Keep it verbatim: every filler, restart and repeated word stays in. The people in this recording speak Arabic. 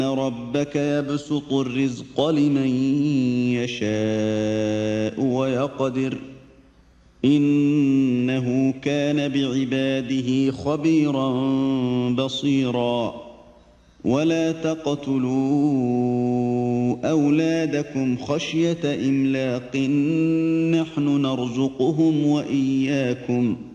ربك يبسط الرزق لمن يشاء ويقدر إنه كان بعباده خبيرا بصيرا ولا تقتلوا أولادكم خشية إملاق نحن نرزقهم وإياكم